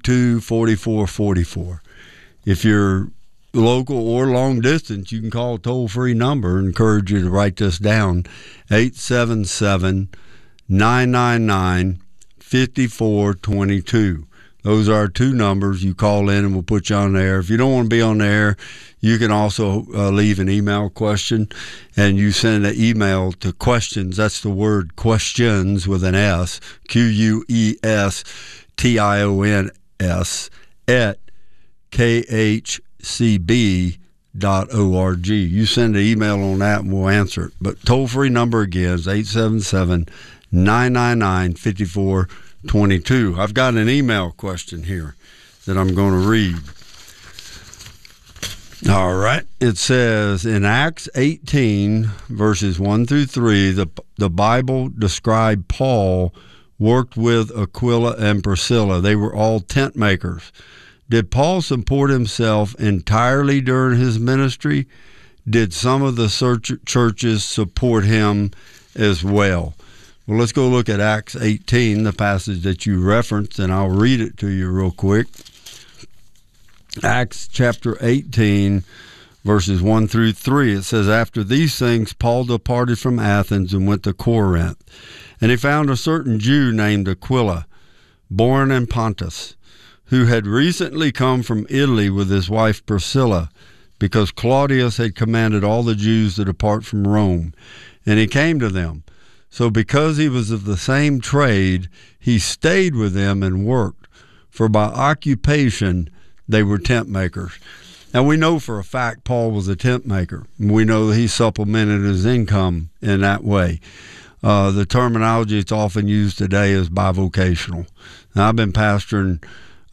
877-822-4444. If you're local or long distance, you can call a toll-free number. I encourage you to write this down, 877-999-5422. Those are our two numbers. You call in and we'll put you on the air. If you don't want to be on the air, you can also leave an email question, and you send an email to questions. That's the word questions with an S, QUESTIONS at khcb.org. You send an email on that and we'll answer it. But toll-free number again is 877-999-5422. I've got an email question here that I'm going to read. All right. It says, in Acts 18, verses 1 through 3, the Bible described Paul worked with Aquila and Priscilla. They were all tent makers. Did Paul support himself entirely during his ministry? Did some of the churches support him as well? Well, let's go look at Acts 18, the passage that you referenced, and I'll read it to you real quick. Acts chapter 18, verses 1 through 3. It says, after these things, Paul departed from Athens and went to Corinth. And he found a certain Jew named Aquila, born in Pontus, who had recently come from Italy with his wife Priscilla, because Claudius had commanded all the Jews to depart from Rome. And he came to them. So because he was of the same trade, he stayed with them and worked. For by occupation, they were tent makers. Now, we know for a fact Paul was a tent maker. We know that he supplemented his income in that way. The terminology that's often used today is bivocational. Now, I've been pastoring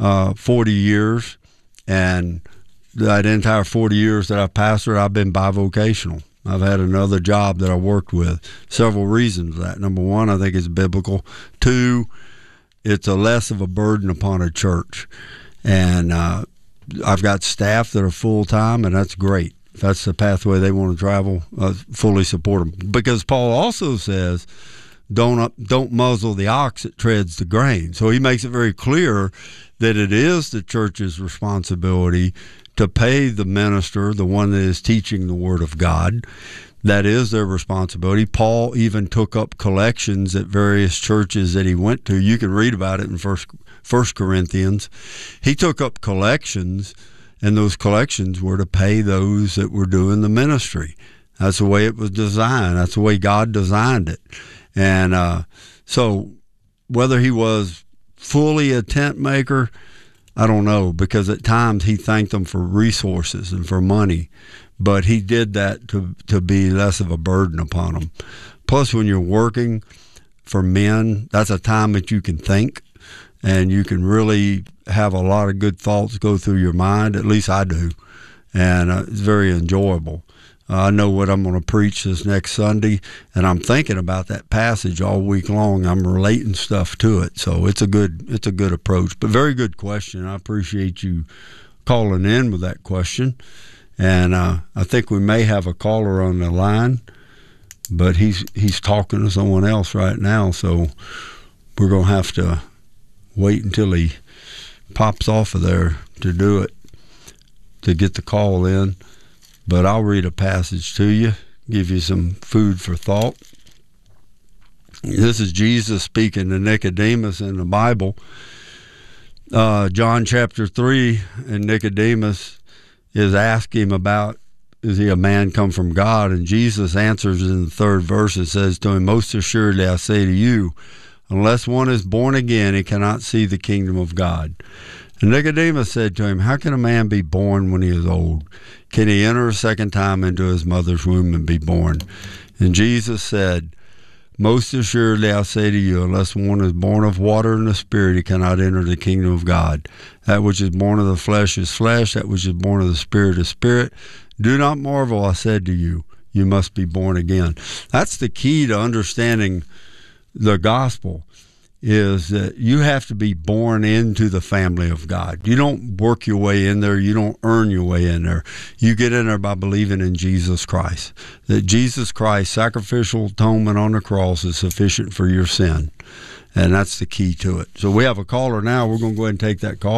40 years, and that entire 40 years that I've pastored, I've been bivocational. I've had another job that I worked with. Several reasons for that. Number one, I think it's biblical. Two, it's a less of a burden upon a church. And I've got staff that are full-time, and that's great. If that's the pathway they want to travel, fully support them. Because Paul also says, don't muzzle the ox that treads the grain. So he makes it very clear that it is the church's responsibility to pay the minister, the one that is teaching the Word of God. That is their responsibility. Paul even took up collections at various churches that he went to. You can read about it in First Corinthians. He took up collections, and those collections were to pay those that were doing the ministry. That's the way it was designed. That's the way God designed it. And so whether he was fully a tent maker, I don't know, because at times he thanked them for resources and for money, but he did that to be less of a burden upon them. Plus, when you're working for men, that's a time that you can think, and you can really have a lot of good thoughts go through your mind. At least I do, and it's very enjoyable. I know what I'm going to preach this next Sunday, and I'm thinking about that passage all week long. I'm relating stuff to it, so it's a good approach. But very good question. I appreciate you calling in with that question, and I think we may have a caller on the line, but he's talking to someone else right now, so we're going to have to wait until he pops off of there to do it, to get the call in. But I'll read a passage to you, give you some food for thought. This is Jesus speaking to Nicodemus in the Bible. John chapter 3, and Nicodemus is asking him about, is he a man come from God? And Jesus answers in the third verse. It says to him, most assuredly I say to you, unless one is born again, he cannot see the kingdom of God. And Nicodemus said to him, how can a man be born when he is old? Can he enter a second time into his mother's womb and be born? And Jesus said, most assuredly I say to you, unless one is born of water and the Spirit, he cannot enter the kingdom of God. That which is born of the flesh is flesh, that which is born of the Spirit is spirit. Do not marvel, I said to you, you must be born again. That's the key to understanding the gospel, is that you have to be born into the family of God. You don't work your way in there. You don't earn your way in there. You get in there by believing in Jesus Christ. That Jesus Christ's sacrificial atonement on the cross is sufficient for your sin. And that's the key to it. So we have a caller now. We're going to go ahead and take that call.